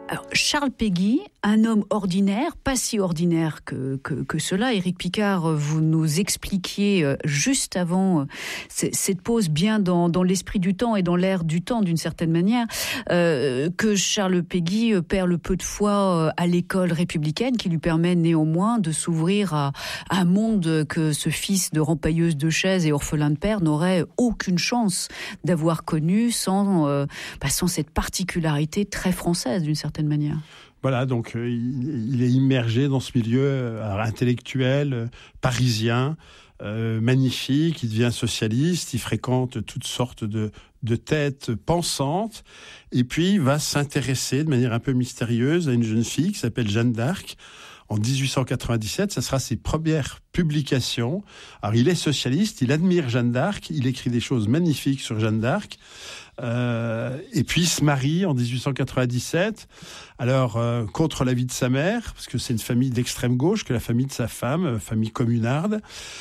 Alors, Charles Péguy, un homme ordinaire, pas si ordinaire que cela. Éric Picard, vous nous expliquiez juste avant cette pause, bien dans l'esprit du temps et dans l'air du temps d'une certaine manière, que Charles Péguy perd le peu de foi à l'école républicaine qui lui permet néanmoins de s'ouvrir à un monde que ce fils de rempailleuse de chaises et orphelin de père n'aurait aucune chance d'avoir connu sans cette particularité très française d'une certaine manière. Voilà, donc il est immergé dans ce milieu intellectuel, parisien, magnifique. Il devient socialiste, il fréquente toutes sortes de têtes pensantes, et puis il va s'intéresser de manière un peu mystérieuse à une jeune fille qui s'appelle Jeanne d'Arc. En 1897, ça sera ses premières publications. Alors, il est socialiste, il admire Jeanne d'Arc, il écrit des choses magnifiques sur Jeanne d'Arc. Et puis, il se marie en 1897. Alors, contre l'avis de sa mère, parce que c'est une famille d'extrême gauche, que la famille de sa femme, famille communarde.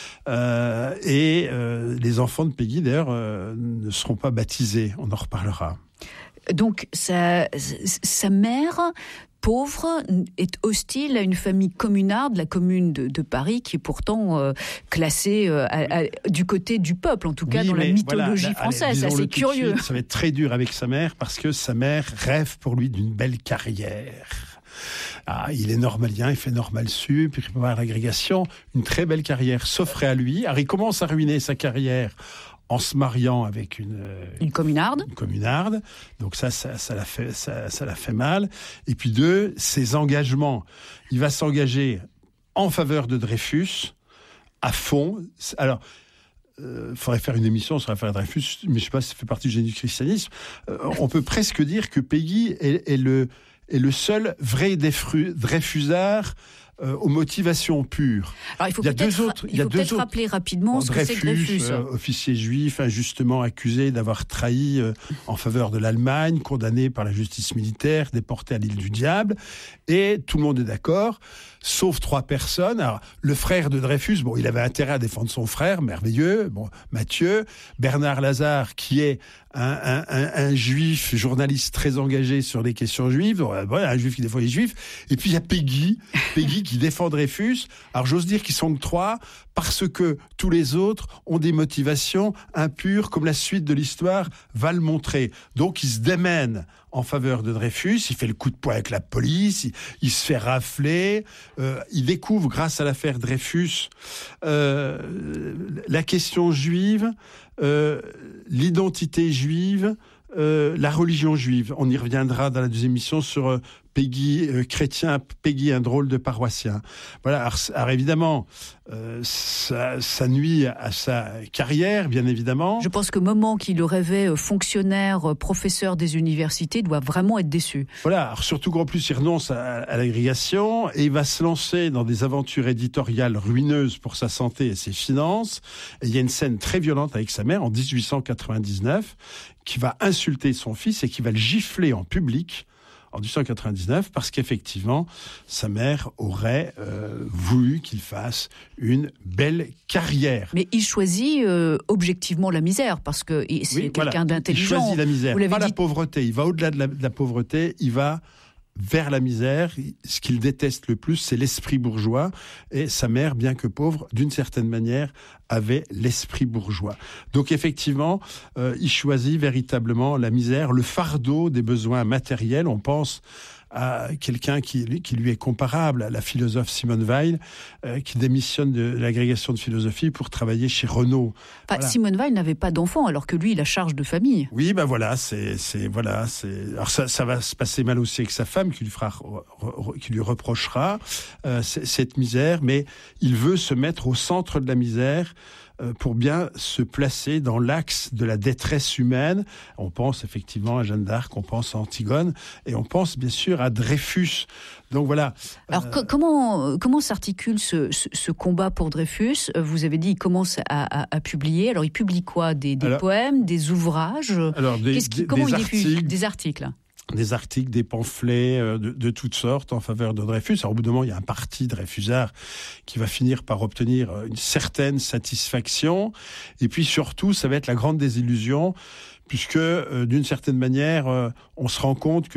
Les enfants de Péguy, d'ailleurs, ne seront pas baptisés. On en reparlera. Donc, sa mère, pauvre, est hostile à une famille communarde, la commune de Paris, qui est pourtant classée du côté du peuple, en tout cas dans la mythologie française. C'est assez curieux. Ça va être très dur avec sa mère, parce que sa mère rêve pour lui d'une belle carrière. Il est normalien, il fait Normal Sup, il prépare l'agrégation, une très belle carrière s'offrait à lui. Alors il commence à ruiner sa carrière en se mariant avec une communarde. Donc ça l'a fait mal. Et puis ses engagements. Il va s'engager en faveur de Dreyfus à fond. Alors, faudrait faire une émission sur l'affaire Dreyfus, mais je sais pas si ça fait partie du génie du christianisme. On peut presque dire que Péguy est le seul vrai Dreyfusard aux motivations pures. Alors, il faut peut-être rappeler rapidement ce que c'est que Dreyfus. Officier juif injustement accusé d'avoir trahi en faveur de l'Allemagne, condamné par la justice militaire, déporté à l'île du Diable. Et tout le monde est d'accord, sauf 3 personnes. Alors, le frère de Dreyfus, il avait intérêt à défendre son frère, merveilleux, Mathieu. Bernard Lazare, qui est un juif journaliste très engagé sur les questions juives, un juif qui défend les juifs. Et puis il y a Péguy qui défend Dreyfus. Alors j'ose dire qu'ils sont que 3, parce que tous les autres ont des motivations impures, comme la suite de l'histoire va le montrer. Donc il se démène en faveur de Dreyfus, il fait le coup de poing avec la police, il se fait rafler, il découvre, grâce à l'affaire Dreyfus, la question juive, l'identité juive, la religion juive. On y reviendra dans la deuxième émission sur Péguy chrétien, Péguy un drôle de paroissien. Voilà. Alors évidemment, ça nuit à sa carrière, bien évidemment. Je pense qu'au moment qu'il le rêvait fonctionnaire, professeur des universités, doit vraiment être déçu. Voilà. Alors surtout qu'en plus il renonce à l'agrégation et il va se lancer dans des aventures éditoriales ruineuses pour sa santé et ses finances. Et il y a une scène très violente avec sa mère en 1899 qui va insulter son fils et qui va le gifler en public en 1899, parce qu'effectivement, sa mère aurait voulu qu'il fasse une belle carrière. Mais il choisit objectivement la misère, parce que c'est quelqu'un d'intelligent. Il choisit la misère, pas la pauvreté. Il va au-delà de la pauvreté, il va vers la misère. Ce qu'il déteste le plus, c'est l'esprit bourgeois. Et sa mère, bien que pauvre, d'une certaine manière, avait l'esprit bourgeois. Donc effectivement, il choisit véritablement la misère, le fardeau des besoins matériels. On pense à quelqu'un qui lui est comparable, à la philosophe Simone Weil, qui démissionne de l'agrégation de philosophie pour travailler chez Renault. Voilà. Simone Weil n'avait pas d'enfant, alors que lui, il a charge de famille. Oui, voilà, alors ça va se passer mal aussi avec sa femme, qui lui reprochera cette misère, mais il veut se mettre au centre de la misère pour bien se placer dans l'axe de la détresse humaine. On pense effectivement à Jeanne d'Arc, on pense à Antigone, et on pense bien sûr à Dreyfus. Donc voilà. Alors comment s'articule ce combat pour Dreyfus ? Vous avez dit il commence à publier. Alors il publie quoi ? Des poèmes, des ouvrages ? Comment il diffuse ? Des articles. Des articles, des pamphlets de toutes sortes en faveur de Dreyfus. Alors, au bout d'un moment, il y a un parti Dreyfusard qui va finir par obtenir une certaine satisfaction. Et puis surtout, ça va être la grande désillusion, puisque d'une certaine manière, on se rend compte que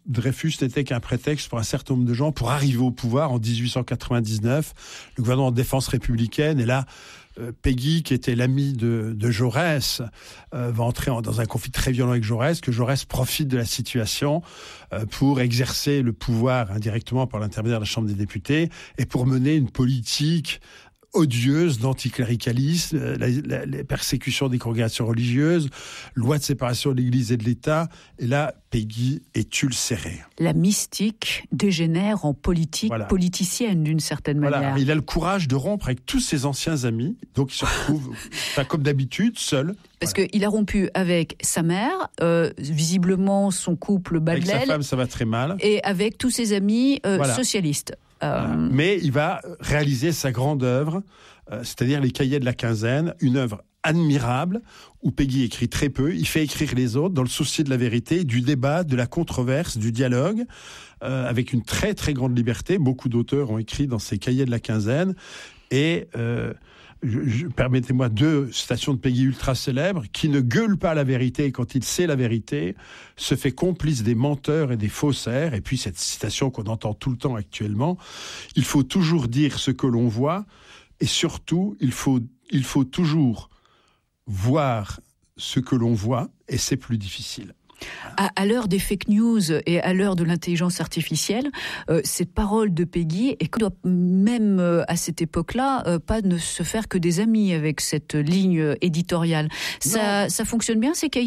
Dreyfus n'était qu'un prétexte pour un certain nombre de gens pour arriver au pouvoir en 1899. Le gouvernement de défense républicaine, et là, Péguy, qui était l'ami de Jaurès, va entrer dans un conflit très violent avec Jaurès, que Jaurès profite de la situation pour exercer le pouvoir indirectement par l'intermédiaire de la Chambre des députés et pour mener une politique odieuse d'anticléricalisme, les persécutions des congrégations religieuses, loi de séparation de l'Église et de l'État. Et là, Péguy est ulcéré. La mystique dégénère en politique politicienne d'une certaine manière. Il a le courage de rompre avec tous ses anciens amis, donc il se retrouve, comme d'habitude, seul. Parce qu'il a rompu avec sa mère, visiblement son couple bat de l'aile. Avec sa femme, ça va très mal. Et avec tous ses amis socialistes. Mais il va réaliser sa grande œuvre, c'est-à-dire les Cahiers de la Quinzaine, une œuvre admirable où Péguy écrit très peu. Il fait écrire les autres dans le souci de la vérité, du débat, de la controverse, du dialogue, avec une très très grande liberté. Beaucoup d'auteurs ont écrit dans ces Cahiers de la Quinzaine. Et permettez-moi 2 citations de Péguy ultra célèbres: qui ne gueule pas la vérité quand il sait la vérité, se fait complice des menteurs et des faussaires. Et puis cette citation qu'on entend tout le temps actuellement: il faut toujours dire ce que l'on voit, et surtout il faut toujours voir ce que l'on voit, et c'est plus difficile. À l'heure des fake news et à l'heure de l'intelligence artificielle, cette parole de Péguy, et qu'on doit même à cette époque-là pas ne se faire que des amis avec cette ligne éditoriale. Ça fonctionne bien, ces cahiers